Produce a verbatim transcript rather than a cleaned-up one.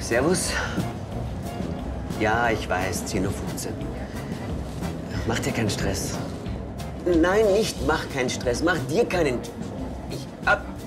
Servus. Ja, ich weiß, zehn Uhr fünfzehn. Mach dir keinen Stress. Nein, nicht mach keinen Stress. Mach dir keinen... Ich... Ab...